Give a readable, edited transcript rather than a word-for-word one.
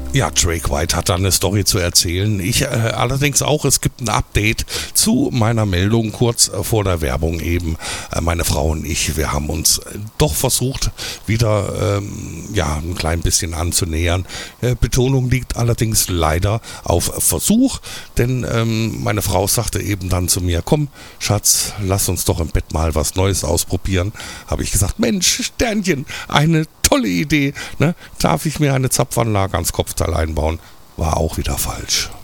Ja, Drake White hat da eine Story zu erzählen. Ich allerdings auch, es gibt ein Update zu meiner Meldung kurz vor der Werbung eben. Meine Frau und ich, wir haben uns doch versucht, wieder ein klein bisschen anzunähern. Betonung liegt allerdings leider auf Versuch, denn meine Frau sagte eben dann zu mir, komm Schatz, lass uns doch im Bett mal was Neues ausprobieren. Habe ich gesagt, Mensch, Sternchen, eine tolle Idee. Ne? Darf ich mir eine Zapfanlage ans Kopfteil einbauen? War auch wieder falsch.